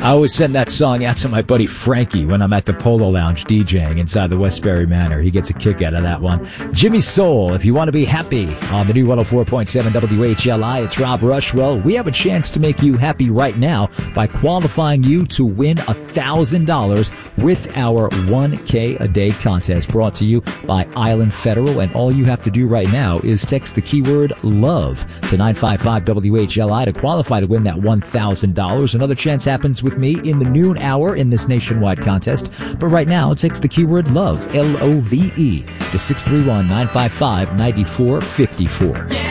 I always send that song out to my buddy Frankie when I'm at the Polo Lounge DJing inside the Westbury Manor. He gets a kick out of that one. Jimmy Soul, if you want to be happy, on the new 104.7 WHLI. It's Rob Rushwell. We have a chance to make you happy right now by qualifying you to win $1,000 with our 1K a day contest brought to you by Island Federal. And all you have to do right now is text the keyword LOVE to 955 WHLI to qualify to win that $1,000. Another chance happens with me in the noon hour in this nationwide contest. But right now, text the keyword LOVE, LOVE, to 631-955-9454.